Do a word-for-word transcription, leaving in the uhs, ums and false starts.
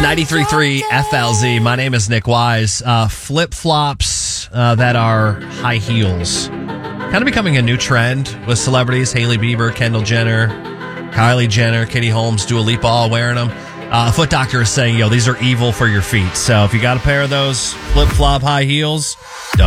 ninety-three point three F L Z. My name is Nick Wise. Uh, flip-flops uh, that are high heels. Kind of becoming a new trend with celebrities. Hailey Bieber, Kendall Jenner, Kylie Jenner, Katie Holmes, Dua Lipa all wearing them. Uh, a foot doctor is saying, yo, these are evil for your feet. So if you got a pair of those flip-flop high heels,